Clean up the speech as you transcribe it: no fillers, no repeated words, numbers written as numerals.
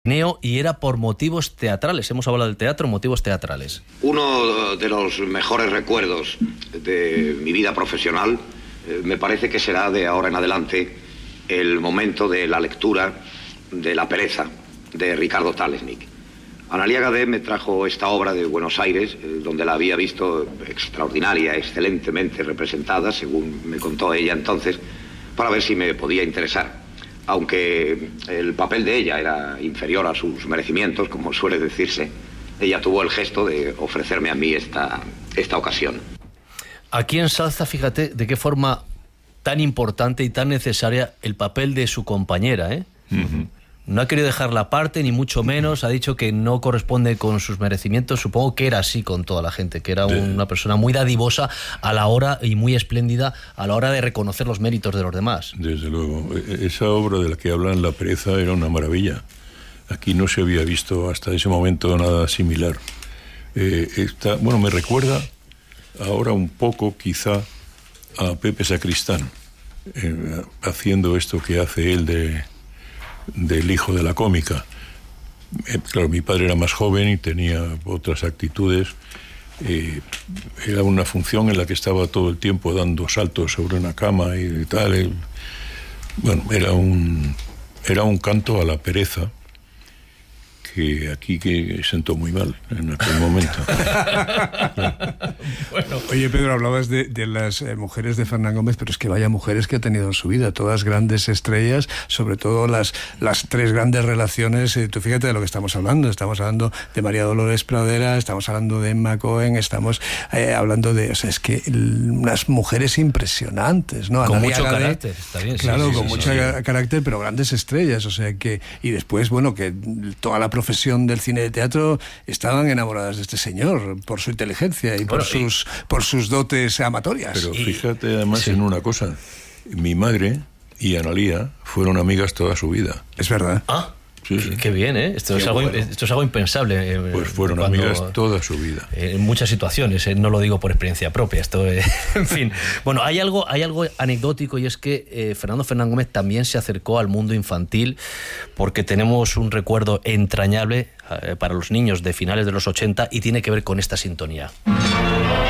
Y era por motivos teatrales. Hemos hablado del teatro, motivos teatrales. Uno de los mejores recuerdos de mi vida profesional me parece que será de ahora en adelante el momento de la lectura de La pereza de Ricardo Talesnik. Analía Gadet me trajo esta obra de Buenos Aires, donde la había visto extraordinaria, excelentemente representada, según me contó ella entonces, para ver si me podía interesar. Aunque el papel de ella era inferior a sus merecimientos, como suele decirse, ella tuvo el gesto de ofrecerme a mí esta ocasión. Aquí ensalza, fíjate, de qué forma tan importante y tan necesaria el papel de su compañera, ¿eh? Uh-huh. No ha querido dejarla aparte, ni mucho menos. Ha dicho que no corresponde con sus merecimientos. Supongo que era así con toda la gente, que era una persona muy dadivosa a la hora y muy espléndida a la hora de reconocer los méritos de los demás. Desde luego. Esa obra de la que hablan, La pereza, era una maravilla. Aquí no se había visto hasta ese momento nada similar. Me recuerda ahora un poco, quizá, a Pepe Sacristán, haciendo esto que hace él del hijo de la cómica. Claro, mi padre era más joven y tenía otras actitudes. Era una función en la que estaba todo el tiempo dando saltos sobre una cama y tal. Era un canto a la pereza que aquí sentó muy mal en aquel momento. Bueno. Oye, Pedro, hablabas de las mujeres de Fernán Gómez, pero es que vaya mujeres que ha tenido en su vida, todas grandes estrellas, sobre todo las tres grandes relaciones. Tú fíjate de lo que estamos hablando de María Dolores Pradera, estamos hablando de Emma Cohen, estamos hablando de, o sea, es que unas mujeres impresionantes, ¿no? Con Analía mucho Gadet, carácter, está bien. Claro, sí, con mucho carácter, pero grandes estrellas, o sea que, y después, que toda la profesión del cine y de teatro estaban enamoradas de este señor por su inteligencia y por sus dotes amatorias. Pero fíjate además en una cosa, mi madre y Analía fueron amigas toda su vida. Es verdad. Sí. Qué bien, ¿eh? Esto es algo impensable. Pues fueron amigas toda su vida. En muchas situaciones, no lo digo por experiencia propia. Esto, en fin. Bueno, hay algo anecdótico, y es que Fernán Gómez también se acercó al mundo infantil, porque tenemos un recuerdo entrañable para los niños de finales de los 80 y tiene que ver con esta sintonía.